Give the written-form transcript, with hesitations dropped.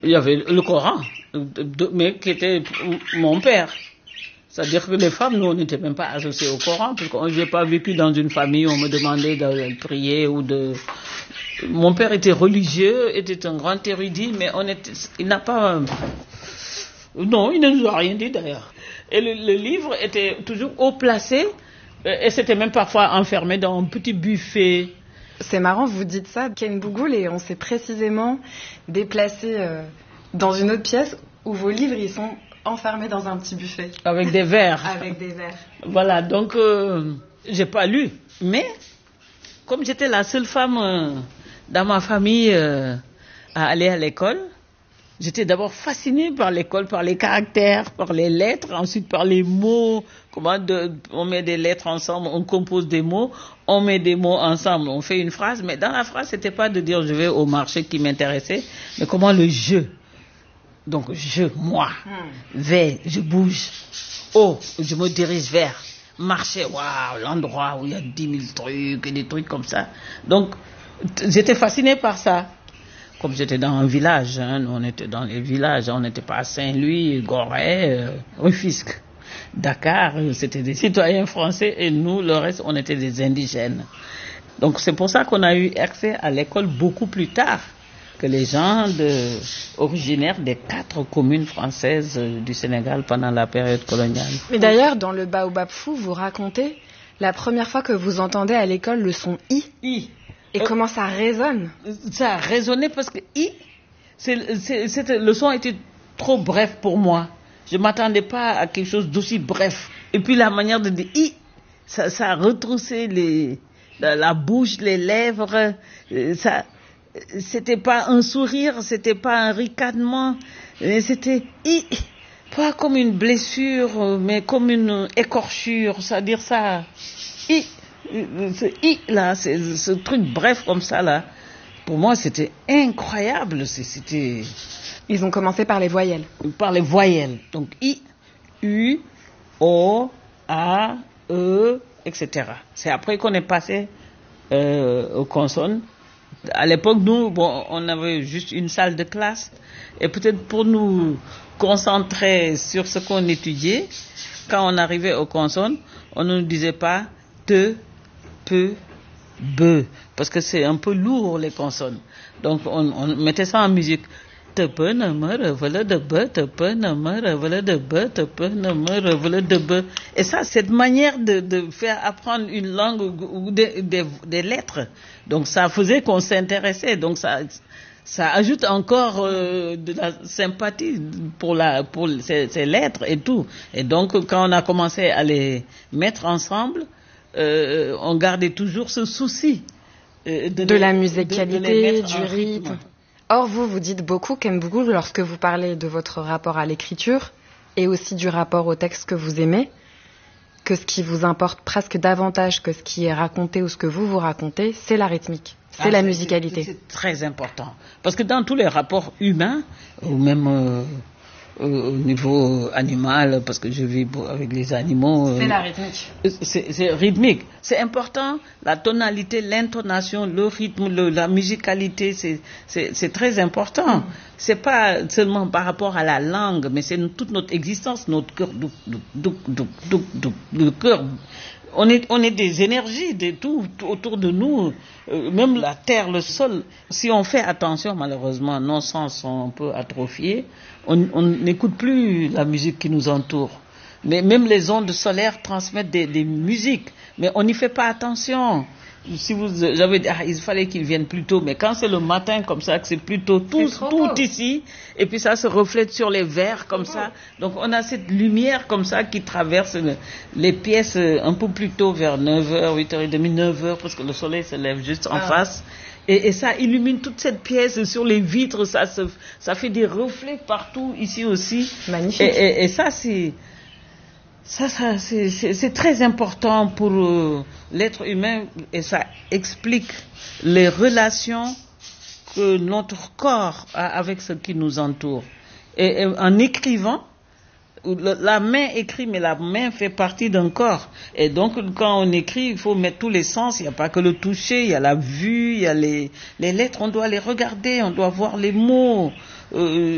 Il y avait le Coran, mais qui était mon père. C'est-à-dire que les femmes, nous, on n'était même pas associés au Coran, parce que je n'ai pas vécu dans une famille où on me demandait de prier ou de... Mon père était religieux, était un grand érudit, mais il n'a pas... Non, il ne nous a rien dit d'ailleurs. Et le livre était toujours haut placé, et c'était même parfois enfermé dans un petit buffet. C'est marrant, vous dites ça, Ken Bougoul, et on s'est précisément déplacé dans une autre pièce où vos livres, ils sont enfermés dans un petit buffet. Avec des verres. Avec des verres. Voilà, donc j'ai pas lu. Mais, comme j'étais la seule femme dans ma famille à aller à l'école, j'étais d'abord fascinée par l'école, par les caractères, par les lettres, ensuite par les mots. On met des lettres ensemble, on compose des mots, on met des mots ensemble, on fait une phrase. Mais dans la phrase, c'était pas de dire je vais au marché qui m'intéressait, mais comment le je. Donc moi, vais, je bouge. Oh, je me dirige vers. Marcher, waouh, l'endroit où il y a 10 000 trucs et des trucs comme ça. Donc, j'étais fascinée par ça. Comme j'étais dans un village, nous on était dans les villages, on n'était pas à Saint-Louis, Gorée, Rufisque, Dakar, c'était des citoyens français et nous, le reste, on était des indigènes. Donc c'est pour ça qu'on a eu accès à l'école beaucoup plus tard que les gens originaires des 4 communes françaises du Sénégal pendant la période coloniale. Mais d'ailleurs, dans le Baobab Fou, vous racontez la première fois que vous entendez à l'école le son I. I. Et comment ça résonne? Ça a résonné parce que le son était trop bref pour moi. Je ne m'attendais pas à quelque chose d'aussi bref. Et puis la manière de dire I, ça a retroussé la bouche, les lèvres. C'était pas un sourire, c'était pas un ricanement. C'était I, pas comme une blessure, mais comme une écorchure. C'est-à-dire ça, I. Ce I là, ce truc bref comme ça là, pour moi c'était incroyable. Ils ont commencé par les voyelles. Par les voyelles. Donc I, U, O, A, E, etc. C'est après qu'on est passé aux consonnes. À l'époque, nous, on avait juste une salle de classe. Et peut-être pour nous concentrer sur ce qu'on étudiait, quand on arrivait aux consonnes, on ne nous disait pas te, peu, be, parce que c'est un peu lourd les consonnes. Donc on mettait ça en musique. Te peu ne me revele de be, te peu ne me revele de be, te peu ne me revele de be. Et ça, cette manière de faire apprendre une langue ou des lettres. Donc ça faisait qu'on s'intéressait. Donc ça ajoute encore de la sympathie pour ces lettres et tout. Et donc quand on a commencé à les mettre ensemble, on gardait toujours ce souci de la musicalité, du rythme. Or, vous dites beaucoup, Ken Bougoul, lorsque vous parlez de votre rapport à l'écriture et aussi du rapport au texte que vous aimez, que ce qui vous importe presque davantage que ce qui est raconté ou ce que vous racontez, c'est la rythmique, c'est la musicalité. C'est très important. Parce que dans tous les rapports humains, ou même au niveau animal, parce que je vis avec les animaux. C'est la rythmique. C'est rythmique. C'est important, la tonalité, l'intonation, le rythme, la musicalité, c'est très important. C'est pas seulement par rapport à la langue, mais c'est toute notre existence, notre cœur, le cœur. On est des énergies, tout autour de nous, même la terre, le sol. Si on fait attention, malheureusement, nos sens sont un peu atrophiés. On n'écoute plus la musique qui nous entoure. Mais même les ondes solaires transmettent des musiques, mais on n'y fait pas attention. Si j'avais dit, il fallait qu'ils viennent plus tôt, mais quand c'est le matin comme ça, que c'est plutôt tout ici, et puis ça se reflète sur les verres comme ça. Donc on a cette lumière comme ça qui traverse les pièces un peu plus tôt, vers 9h, 8h30, 9h, parce que le soleil se lève juste en face. Et ça illumine toute cette pièce sur les vitres, ça fait des reflets partout ici aussi. Magnifique. Et ça c'est très important pour l'être humain, et ça explique les relations que notre corps a avec ce qui nous entoure. Et en écrivant, la main écrit, mais la main fait partie d'un corps. Et donc, quand on écrit, il faut mettre tous les sens. Il n'y a pas que le toucher, il y a la vue, il y a les lettres. On doit les regarder, on doit voir les mots.